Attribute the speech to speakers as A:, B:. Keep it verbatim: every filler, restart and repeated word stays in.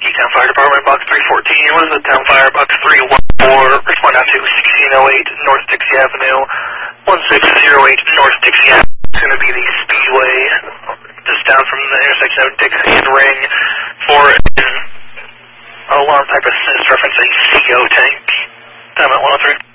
A: Town Fire Department, Box three fourteen. What is the Town Fire, Box three one four? Respond out to sixteen oh eight North Dixie Avenue, one six zero eight North Dixie Avenue. It's going to be the Speedway, just down from the intersection of Dixie and Ring, for an alarm type assist reference a C O tank. Time at one oh three.